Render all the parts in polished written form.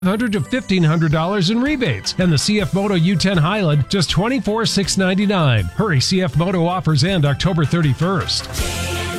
$100 to $1,500 in rebates, and the CF Moto U10 Highland just $24,699. Hurry, CF Moto offers end October 31st.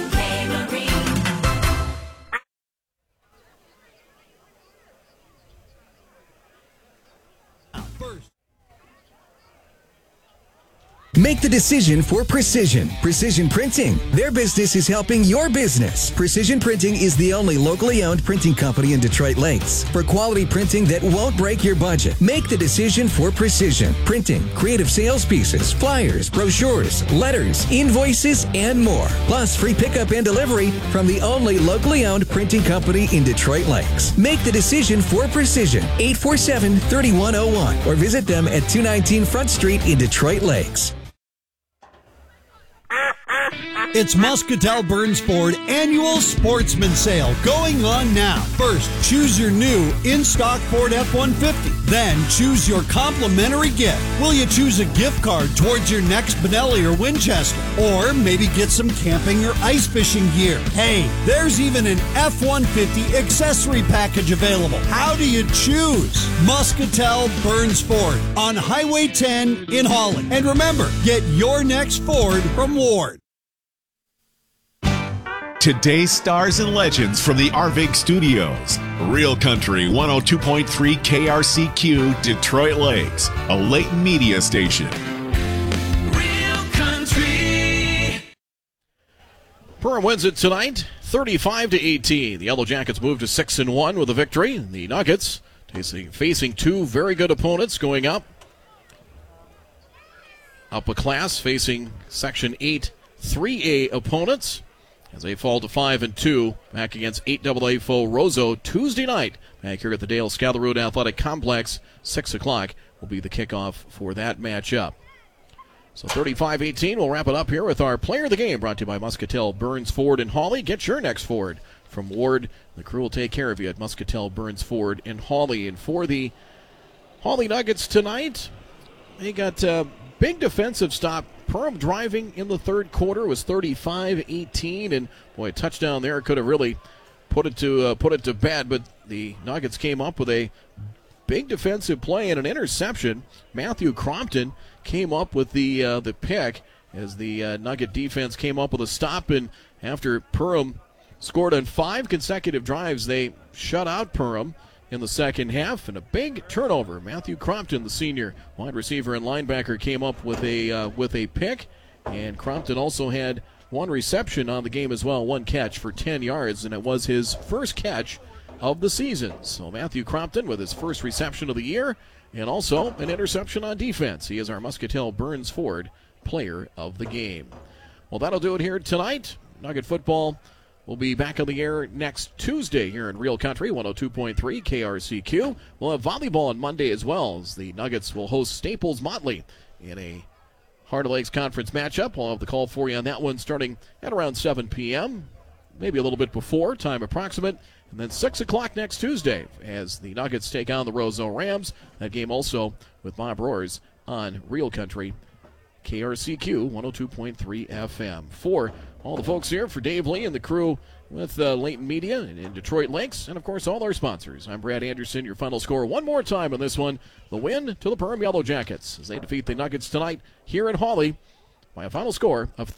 Make the decision for Precision. Precision Printing. Their business is helping your business. Precision Printing is the only locally owned printing company in Detroit Lakes. For quality printing that won't break your budget, make the decision for Precision Printing. Creative sales pieces, flyers, brochures, letters, invoices, and more. Plus free pickup and delivery from the only locally owned printing company in Detroit Lakes. Make the decision for Precision. 847-3101 or visit them at 219 Front Street in Detroit Lakes. It's Muscatel Burns Ford Annual Sportsman Sale going on now. First, choose your new in-stock Ford F-150. Then, choose your complimentary gift. Will you choose a gift card towards your next Benelli or Winchester? Or maybe get some camping or ice fishing gear? Hey, there's even an F-150 accessory package available. How do you choose? Muscatel Burns Ford on Highway 10 in Hawley. And remember, get your next Ford from Ward. Today's stars and legends from the Arvig Studios. Real Country 102.3 KRCQ, Detroit Lakes, a Leighton media station. Real Country. Perham wins it tonight, 35-18. The Yellow Jackets move to 6-1 with a victory. The Nuggets facing two very good opponents going up a class, facing Section 8 3A opponents, as they fall to 5-2 back against 8AA foe Roseau Tuesday night back here at the Dale Scatherwood Athletic Complex. 6 o'clock will be the kickoff for that matchup. So 35-18, we'll wrap it up here with our player of the game, brought to you by Muscatel, Burns, Ford, and Hawley. Get your next Ford from Ward. The crew will take care of you at Muscatel, Burns, Ford, and Hawley. And for the Hawley Nuggets tonight, they got big defensive stop. Perham driving in the third quarter was 35-18, and boy, a touchdown there could have really put it to bed. But the Nuggets came up with a big defensive play and an interception. Matthew Crompton came up with the pick as the Nugget defense came up with a stop. And after Perham scored on 5 consecutive drives, they shut out Perham in the second half, and a big turnover. Matthew Crompton, the senior wide receiver and linebacker, came up with a pick, and Crompton also had one reception on the game as well, one catch for 10 yards, and it was his first catch of the season. So Matthew Crompton with his first reception of the year, and also an interception on defense. He is our Muscatel Burns Ford player of the game. Well, that'll do it here tonight. Nugget football will be back on the air next Tuesday here in Real Country, 102.3 KRCQ. We'll have volleyball on Monday as well, as the Nuggets will host Staples Motley in a Heart of Lakes Conference matchup. We'll have the call for you on that one starting at around 7 p.m., maybe a little bit before, time approximate. And then 6 o'clock next Tuesday as the Nuggets take on the Roseau Rams. That game also with Bob Roars on Real Country, KRCQ 102.3 FM. For all the folks here, for Dave Lee and the crew with Leighton Media in Detroit Lakes, and of course all our sponsors, I'm Brad Anderson. Your final score one more time on this one: the win to the Perham Yellow Jackets as they defeat the Nuggets tonight here in Hawley by a final score of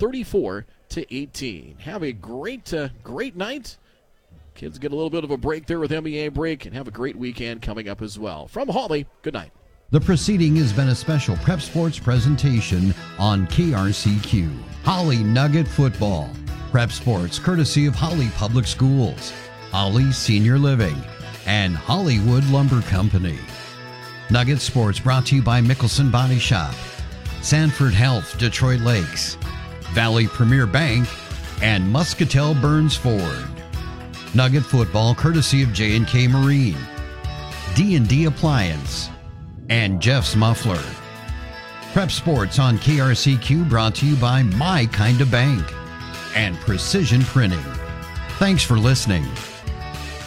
34-18. Have a great night. Kids get a little bit of a break there with NBA break, and have a great weekend coming up as well. From Hawley, good night. The proceeding has been a special Prep Sports presentation on KRCQ. Hawley Nugget Football. Prep Sports, courtesy of Hawley Public Schools, Hawley Senior Living, and Hollywood Lumber Company. Nugget Sports brought to you by Mickelson Body Shop, Sanford Health, Detroit Lakes, Valley Premier Bank, and Muscatel Burns Ford. Nugget Football, courtesy of J&K Marine, D&D Appliance, and Jeff's Muffler. Prep Sports on KRCQ brought to you by My Kind of Bank and Precision Printing. Thanks for listening.